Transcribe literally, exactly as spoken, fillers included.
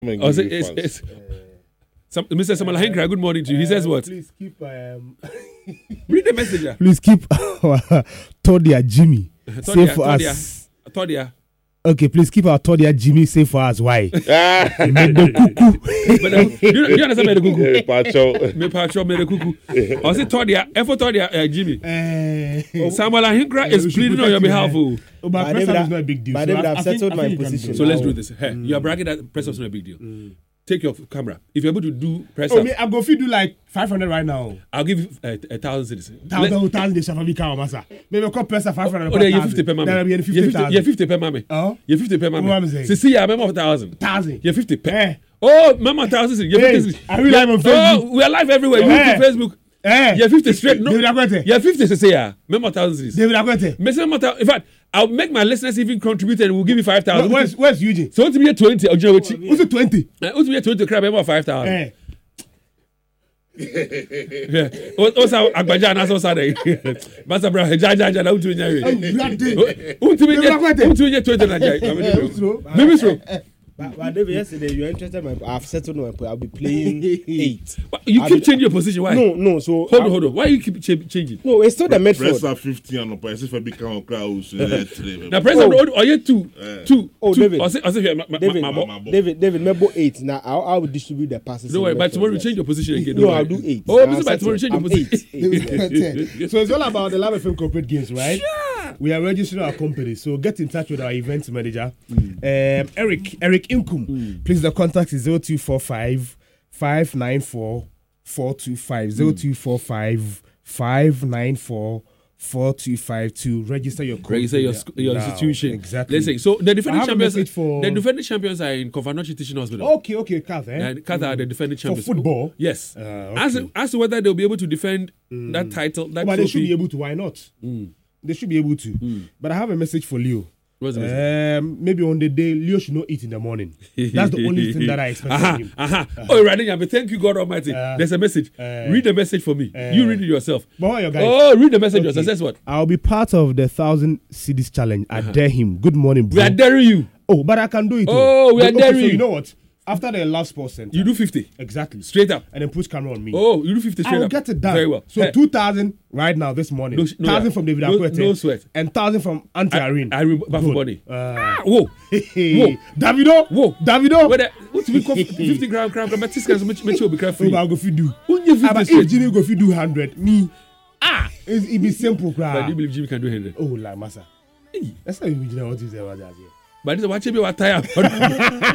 Oh, so it's, it's, some, Mister Samuel Henkra, good morning to you. He uh, says what? Please keep... Um... Read the message. Yeah. Please keep our Todia Jimmy Todia, safe for Todia, us. Todia. Okay, please keep our Todia Jimmy safe for us. Why? the cuckoo. But, uh, you, you understand me the cuckoo? Me pacho. Me pacho, me the cuckoo. I say Todia, F for Todia, uh, Jimmy. Uh, Samuel Henkra uh, is pleading on your behalf. Oh, but press is not a big deal. But so David, I, I've I settled think, my position. So let's do this. Hey, mm. You are bragging that press is not a big deal. Mm. Take your camera. If you're able to do press oh, up, me, I'm going to do like five hundred right now. I'll give you uh, a thousand citizens. Thousand, thousand, they shall be cow, massa. Maybe I'll call press up five hundred. Oh, you're fifty per mammy. You're fifty, you're fifty per mammy. Oh, you're fifty per mammy. See, see, I'm a thousand. Thousand. You're fifty per. Eh. Oh, mama, thousand. You're fifty. Are we live on Facebook? Oh, we are live everywhere. Eh. YouTube, Facebook. Eh. You're fifty straight. No, David you're fifty. So say yeah. Mama, thousand. David Akwete. In fact, I'll make my listeners even contribute and we'll give you five thousand. Where's, where's Eugene? So, to be a twenty. Who's it twenty? Who's it twenty? Crab, about five thousand. Eh. Yeah. What's our Agbaja and Aso Sade? Master Brown, Jaja, Jaja, who's doing it? Who's doing it? twenty. Maybe so. But, but David, yesterday you were interested. My, I've settled my point. I'll be playing eight. But you I'll keep be, changing your position. Why? No, no. So hold on, hold on. Why you keep ch- changing? No, it's still the midfield. Press up fifteen and up. I say for become a crowd. Now press up. Are you two? Two. Oh, two. David. I say, I say, my, David, my, my, my, David, David, remember eight. Now I'll, I'll distribute the passes. Don't worry. By tomorrow, you change your position again. No, I'll do eight. Oh, Mister by tomorrow, change your position. So it's all about the Live F M corporate games, right? Sure. We are registering our company, so get in touch with our events manager, mm. um, Eric Eric Inkum. Mm. Please, the contact is zero two four five five nine four four two five zero two four five five nine four four two five to register your company. Register your, your now, institution. Exactly. Let's say so. The defending champions. For... The defending champions are in Kofanochi Teaching Hospital. Okay, okay, Kath. Eh? Yeah, Kath are the defending champions for football. Yes. Uh, okay. As as to whether they'll be able to defend mm. that title, that but trophy. They should be able to. Why not? Mm. They should be able to. Mm. But I have a message for Leo. What's the message? Um, maybe on the day Leo should not eat in the morning. That's the only thing that I expect uh-huh, from him. Uh-huh. Uh-huh. Oh, Radin, thank you, God Almighty. Uh, There's a message. Uh, read the message for me. Uh, you read it yourself. But what are your guys? Oh, read the message okay. yourself. That's what. I'll be part of the thousand cities challenge. I uh-huh. dare him. Good morning, bro. We are daring you. Oh, but I can do it. Oh, too. we are okay, daring so you. You know what? After the last sports center, you do fifty exactly straight up, and then push camera on me. Oh, you do fifty straight I'll up. I'll get it done. Very well. So hey. two thousand right now this morning. No, no, thousand yeah. from David Akwete. No, no sweat. And thousand from Auntie Irene. I remember for body. Uh, ah, whoa, whoa, Davido, whoa, Davido. What's we call fifty gram gram gram? But this guy's make sure be careful. I'll go feed do. Who you fifty? If Jimmy go feed do hundred, me. Ah, it be simple, crowd. But do you believe Jimmy can do hundred? Oh, la massa. That's not even what you say about that. But this is what you be what tired.